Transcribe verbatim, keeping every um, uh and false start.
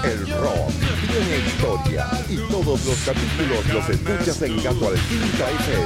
El rock tiene historia y todos los capítulos los escuchas en Casual Quinta F M.